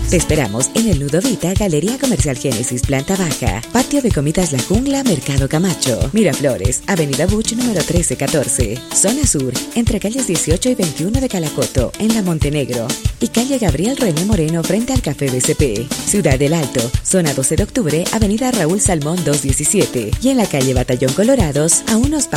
Te esperamos en el Nudo Vita, Galería Comercial Génesis, planta baja. Patio de Comidas La Jungla, Mercado Camacho. Miraflores, Avenida Buch número 1314. Zona Sur, entre calles 18 y 21 de Calacoto, en La Montenegro. Y calle Gabriel René Moreno, frente al Café BCP. Ciudad del Alto, zona 12 de octubre, Avenida Raúl Salmón 217. Y en la calle Batallón Colorados, a unos